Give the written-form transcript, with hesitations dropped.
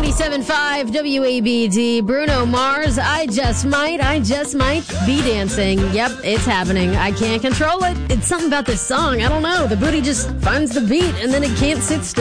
97.5 WABD. Bruno Mars, I just might be dancing. Yep, it's happening. I can't control it. It's something about this song. I don't know. The booty just finds the beat and then it can't sit still.